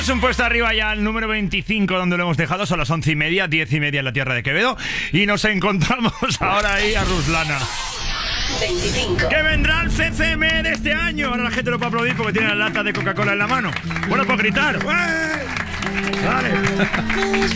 Subimos un puesto arriba ya al número 25, donde lo hemos dejado. Son las 11:30, 10:30 en la tierra de Quevedo. Y nos encontramos ahora ahí a Ruslana. 25. Que vendrá el CCM de este año. Ahora la gente lo puede aplaudir porque tiene la lata de Coca-Cola en la mano. Bueno, pues gritar. ¡Ué! Dale.